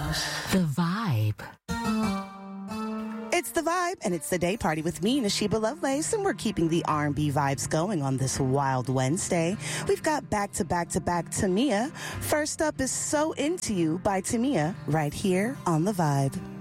The Vibe. It's The Vibe, and it's the day party with me, Nashiba Lovelace, and we're keeping the R&B vibes going on this wild Wednesday. We've got back-to-back Tamia. First up is So Into You by Tamia, right here on The Vibe.